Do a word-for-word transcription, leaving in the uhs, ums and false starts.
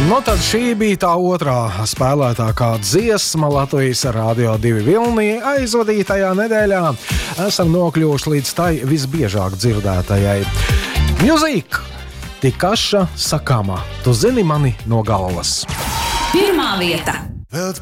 Nu, tad šī bija tā otrā spēlētākā dziesma Latvijas Rādio divi Vilnī aizvadītajā nedēļā. Esam nokļuvuši līdz tai visbiežāk dzirdētajai. Mūzika! Tikaša sakāmā, tu zini mani no galvas. Pirmā vieta.